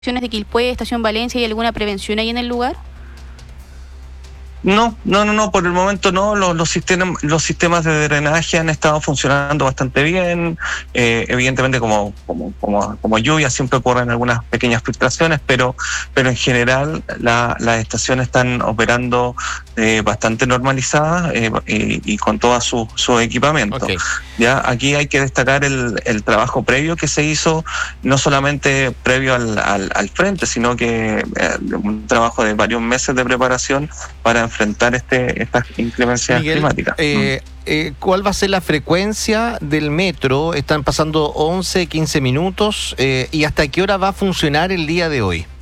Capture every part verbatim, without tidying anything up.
de Quilpué, Estación Valencia, ¿y alguna prevención ahí en el lugar? No, no, no, no, por el momento no. Los, los sistemas, los sistemas de drenaje han estado funcionando bastante bien. Eh, evidentemente, como, como, como, como lluvia, siempre ocurren algunas pequeñas filtraciones, pero, pero en general la, las estaciones están operando eh, bastante normalizadas eh, y, y con todo su, su equipamiento. Okay. Ya aquí hay que destacar el, el trabajo previo que se hizo, no solamente previo al, al, al frente, sino que eh, un trabajo de varios meses de preparación para enfrentar este estas inclemencias Miguel, climáticas. Eh, eh, ¿Cuál va a ser la frecuencia del metro? Están pasando once, quince minutos. Eh, ¿Y hasta qué hora va a funcionar el día de hoy?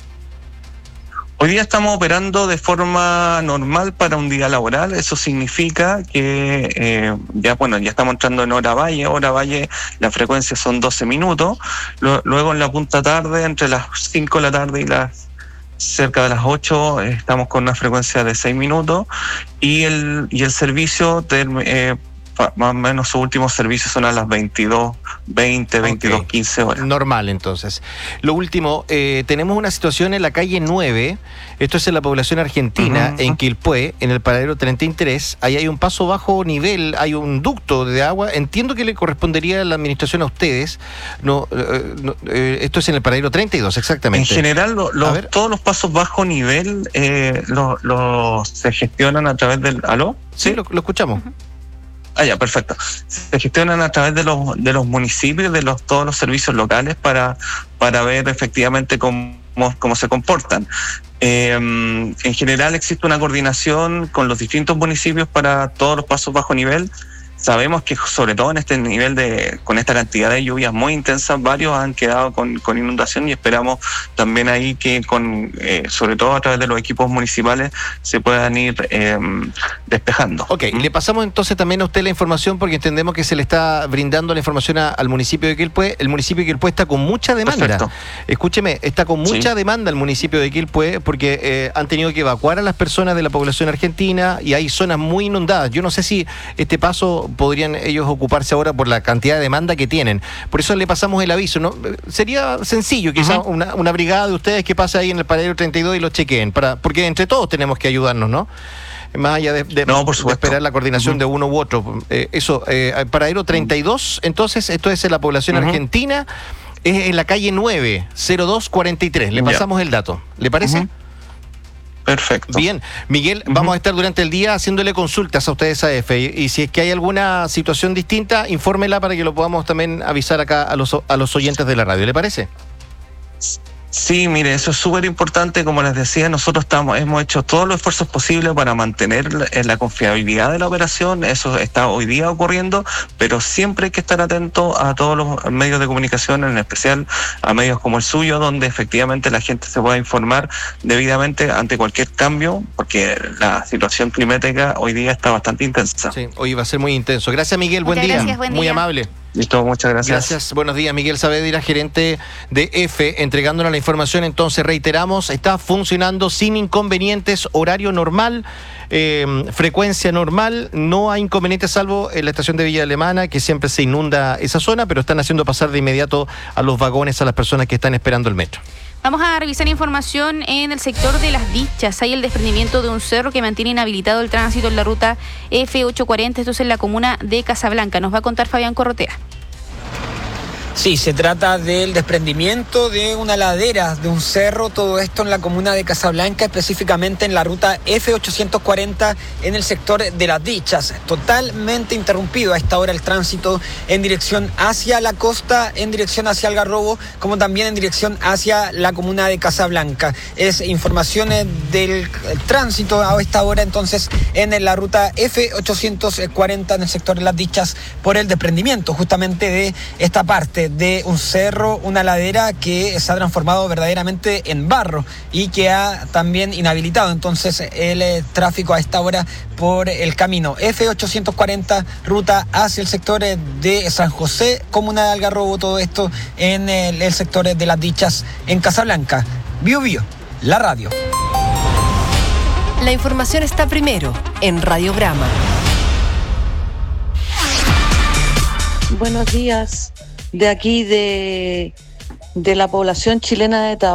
Hoy día estamos operando de forma normal para un día laboral. Eso significa que eh, ya bueno ya estamos entrando en hora valle. Hora valle, la frecuencia son doce minutos. Luego en la punta tarde, entre las cinco de la tarde y las cerca de las ocho, eh, estamos con una frecuencia de seis minutos. Y el, y el servicio, de, eh, más o menos sus últimos servicios son a las veintidós veinte, veintidós quince horas. Normal, entonces. Lo último, eh, tenemos una situación en la calle nueve, esto es en la población argentina, uh-huh. en Quilpué, en el paradero treinta y tres, ahí hay un paso bajo nivel, hay un ducto de agua, entiendo que le correspondería a la administración a ustedes, no, eh, no eh, esto es en el paradero treinta y dos, exactamente. En general, lo, lo, todos los pasos bajo nivel eh, los lo, se gestionan a través del... ¿Aló? Sí, sí lo, lo escuchamos. Uh-huh. Ah, ya, perfecto. Se gestionan a través de los de los municipios, de los todos los servicios locales para para ver efectivamente cómo, cómo se comportan. Eh, en general existe una coordinación con los distintos municipios para todos los pasos bajo nivel. Sabemos que sobre todo en este nivel de, con esta cantidad de lluvias muy intensas, varios han quedado con, con inundación y esperamos también ahí que con, eh, sobre todo a través de los equipos municipales, se puedan ir eh, despejando. Ok, ¿Mm? Le pasamos entonces también a usted la información porque entendemos que se le está brindando la información a, al municipio de Quilpué. El municipio de Quilpué está con mucha demanda. Perfecto. Escúcheme, está con mucha sí. demanda el municipio de Quilpué porque eh, han tenido que evacuar a las personas de la población argentina y hay zonas muy inundadas. Yo no sé si este paso podrían ellos ocuparse ahora por la cantidad de demanda que tienen. Por eso le pasamos el aviso, ¿no? Sería sencillo, quizás uh-huh. una, una brigada de ustedes que pase ahí en el paradero treinta y dos y lo chequeen, para, porque entre todos tenemos que ayudarnos, ¿no? Más allá de, de, no, por de esperar la coordinación uh-huh. de uno u otro. Eh, eso, eh, paradero treinta y dos, entonces, esto es en la población uh-huh. argentina, es en la calle nueve, cero dos cuarenta y tres. Le pasamos yeah. el dato. ¿Le parece? Uh-huh. Perfecto. Bien, Miguel, uh-huh. vamos a estar durante el día haciéndole consultas a ustedes a EFE y, y si es que hay alguna situación distinta, infórmela para que lo podamos también avisar acá a los, a los oyentes de la radio. ¿Le parece? Sí, mire, eso es súper importante. Como les decía, nosotros estamos, hemos hecho todos los esfuerzos posibles para mantener la, la confiabilidad de la operación. Eso está hoy día ocurriendo, pero siempre hay que estar atento a todos los medios de comunicación, en especial a medios como el suyo, donde efectivamente la gente se pueda informar debidamente ante cualquier cambio, porque la situación climática hoy día está bastante intensa. Sí, hoy va a ser muy intenso. Gracias, Miguel. Buen Muchas día. Gracias, buen muy día. amable. Listo, muchas gracias. Gracias, buenos días. Miguel Saavedra, gerente de EFE, entregándonos la información. Entonces, reiteramos, está funcionando sin inconvenientes, horario normal, eh, frecuencia normal, no hay inconvenientes salvo en la estación de Villa Alemana, que siempre se inunda esa zona, pero están haciendo pasar de inmediato a los vagones a las personas que están esperando el metro. Vamos a revisar información en el sector de Las Dichas. Hay el desprendimiento de un cerro que mantiene inhabilitado el tránsito en la ruta F ochocientos cuarenta, esto es en la comuna de Casablanca. Nos va a contar Fabián Corrotea. Sí, se trata del desprendimiento de una ladera de un cerro, todo esto en la comuna de Casablanca, específicamente en la ruta F ochocientos cuarenta en el sector de Las Dichas. Totalmente interrumpido a esta hora el tránsito en dirección hacia la costa, en dirección hacia Algarrobo, como también en dirección hacia la comuna de Casablanca. Es información del tránsito a esta hora entonces en la ruta F ochocientos cuarenta en el sector de Las Dichas por el desprendimiento justamente de esta parte de un cerro, una ladera que se ha transformado verdaderamente en barro y que ha también inhabilitado entonces el eh, tráfico a esta hora por el camino F ochocientos cuarenta, ruta hacia el sector de San José, comuna de Algarrobo, todo esto en el, el sector de Las Dichas en Casablanca. Bio Bio, la radio. La información está primero en Radiograma. Buenos días. De aquí de de la población chilena de Tabaco